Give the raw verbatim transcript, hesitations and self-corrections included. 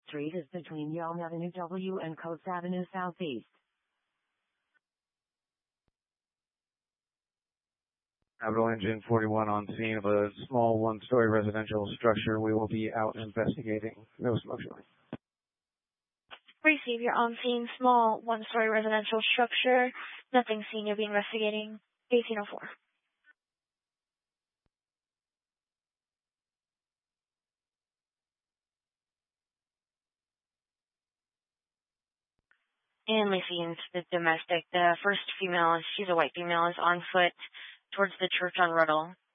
Street is between Yonge Avenue W and Coates Avenue Southeast. Capital Engine forty-one on scene of a small one-story residential structure. We will be out investigating. No smoke showing. Receive your on-scene small one-story residential structure. Nothing seen. You'll be investigating. eighteen oh four. And Lacey, the domestic, the first female, she's a white female, is on foot towards the church on Ruddle.